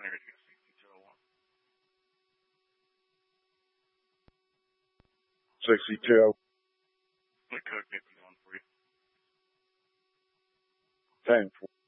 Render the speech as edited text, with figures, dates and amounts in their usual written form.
everything is 6201. 62. What code may be on for you? 10.